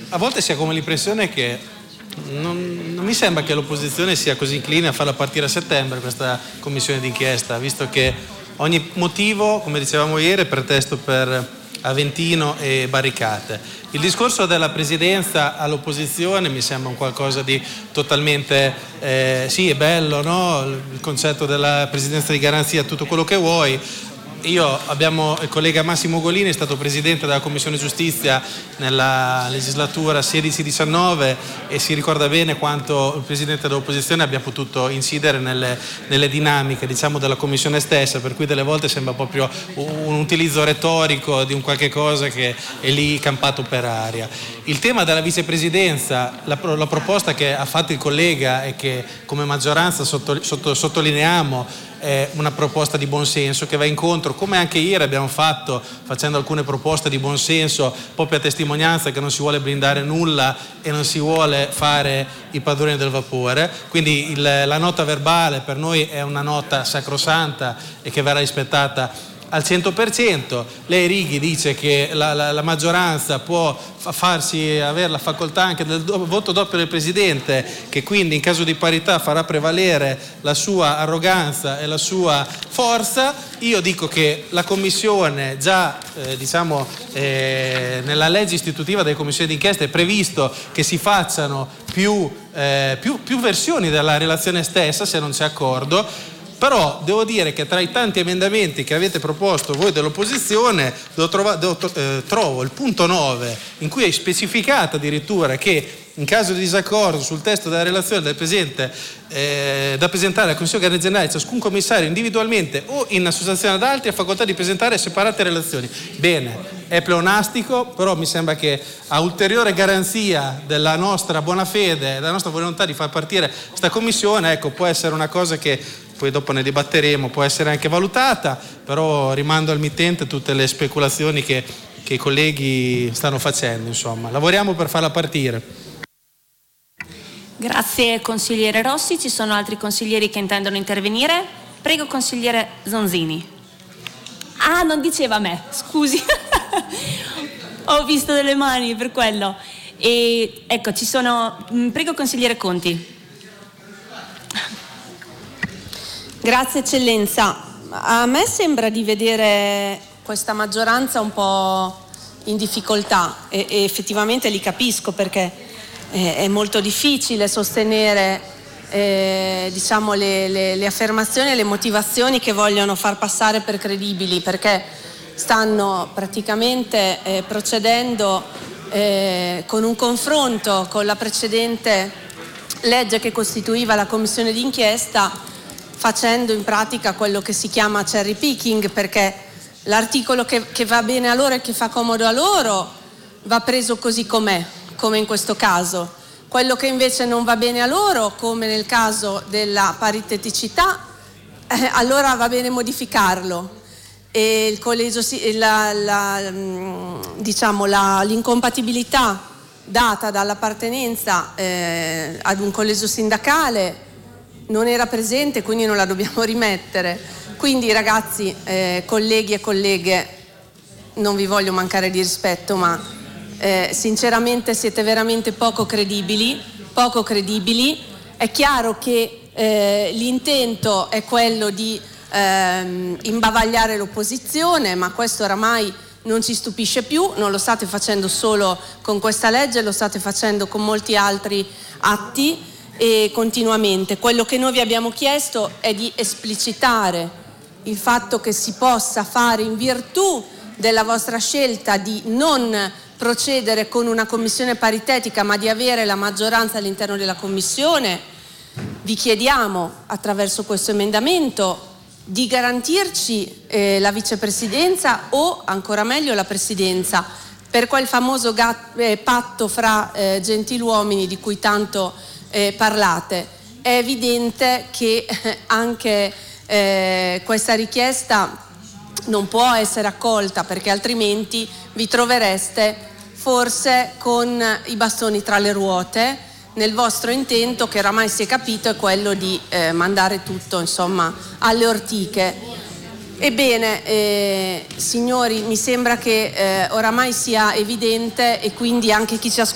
a volte si ha come l'impressione che non mi sembra che l'opposizione sia così incline a farla partire a settembre questa commissione d'inchiesta, visto che ogni motivo, come dicevamo ieri, è pretesto per Aventino e barricate. Il discorso della presidenza all'opposizione mi sembra un qualcosa di totalmente sì, è bello, no? Il concetto della presidenza di garanzia, tutto quello che vuoi. Il collega Massimo Golini è stato presidente della Commissione Giustizia nella legislatura 16-19 e si ricorda bene quanto il presidente dell'opposizione abbia potuto incidere nelle dinamiche, diciamo, della commissione stessa, per cui delle volte sembra proprio un utilizzo retorico di un qualche cosa che è lì campato per aria. Il tema della vicepresidenza, la proposta che ha fatto il collega e che come maggioranza sottolineiamo è una proposta di buonsenso che va incontro, come anche ieri abbiamo fatto, facendo alcune proposte di buonsenso, proprio a testimonianza che non si vuole blindare nulla e non si vuole fare i padroni del vapore. Quindi la nota verbale per noi è una nota sacrosanta e che verrà rispettata al 100%. Lei, Righi, dice che la maggioranza può avere la facoltà anche del voto doppio del Presidente, che quindi in caso di parità farà prevalere la sua arroganza e la sua forza. Io dico che la Commissione già nella legge istitutiva delle commissioni d'inchiesta è previsto che si facciano più versioni della relazione stessa se non c'è accordo. Però devo dire che tra i tanti emendamenti che avete proposto voi dell'opposizione trovo il punto 9 in cui è specificato addirittura che in caso di disaccordo sul testo della relazione del Presidente da presentare al Consiglio generale, ciascun commissario individualmente o in associazione ad altri ha facoltà di presentare separate relazioni. Bene, è pleonastico, però mi sembra che a ulteriore garanzia della nostra buona fede, della nostra volontà di far partire questa commissione, ecco, può essere una cosa che poi dopo ne dibatteremo, può essere anche valutata, però rimando al mittente tutte le speculazioni che i colleghi stanno facendo, insomma. Lavoriamo per farla partire. Grazie consigliere Rossi, ci sono altri consiglieri che intendono intervenire? Prego consigliere Zonzini. Ah, non diceva a me, scusi, ho visto delle mani per quello. E ecco, prego consigliere Conti. Grazie eccellenza, a me sembra di vedere questa maggioranza un po' in difficoltà e effettivamente li capisco, perché è molto difficile sostenere le affermazioni e le motivazioni che vogliono far passare per credibili, perché stanno praticamente procedendo con un confronto con la precedente legge che costituiva la commissione d'inchiesta, facendo in pratica quello che si chiama cherry picking, perché l'articolo che va bene a loro e che fa comodo a loro va preso così com'è, come in questo caso. Quello che invece non va bene a loro, come nel caso della pariteticità, allora va bene modificarlo. E il collegio, l'incompatibilità data dall'appartenenza ad un collegio sindacale non era presente, quindi non la dobbiamo rimettere. Quindi ragazzi, colleghi e colleghe, non vi voglio mancare di rispetto, ma sinceramente siete veramente poco credibili. È chiaro che l'intento è quello di imbavagliare l'opposizione, ma questo oramai non ci stupisce più, non lo state facendo solo con questa legge, lo state facendo con molti altri atti e continuamente. Quello che noi vi abbiamo chiesto è di esplicitare il fatto che si possa fare, in virtù della vostra scelta di non procedere con una commissione paritetica ma di avere la maggioranza all'interno della commissione. Vi chiediamo attraverso questo emendamento di garantirci la vicepresidenza o ancora meglio la presidenza per quel famoso patto fra gentiluomini di cui tanto parlate. È evidente che anche questa richiesta non può essere accolta, perché altrimenti vi trovereste forse con i bastoni tra le ruote nel vostro intento, che oramai si è capito è quello di mandare tutto insomma alle ortiche. Ebbene, signori, mi sembra che oramai sia evidente, e quindi anche chi ci ascolta